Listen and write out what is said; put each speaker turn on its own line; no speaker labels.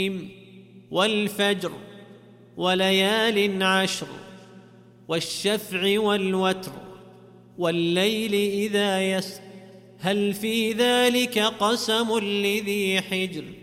والفجر وليال عشر والشفع والوتر والليل إذا يسر هل في ذلك قسم لذي حجر